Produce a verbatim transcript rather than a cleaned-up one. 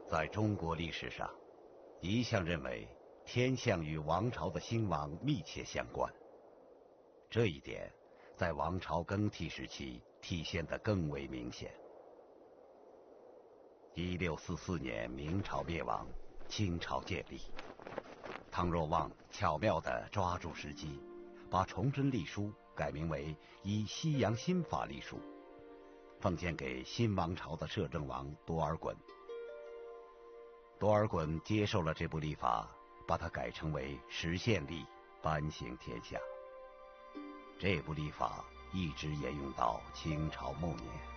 在中国历史上，一向认为天象与王朝的兴亡密切相关。这一点在王朝更替时期体现得更为明显。一六四四年，明朝灭亡，清朝建立。汤若望巧妙地抓住时机，把崇祯历书改名为依西洋新法历书，奉献给新王朝的摄政王多尔衮。多尔衮接受了这部历法，把它改成为实宪历，颁行天下。这部历法一直沿用到清朝末年。